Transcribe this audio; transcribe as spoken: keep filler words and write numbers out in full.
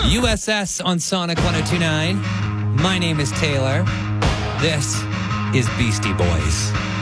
U S S on Sonic one oh two point nine. My name is Taylor. This is Beastie Boys.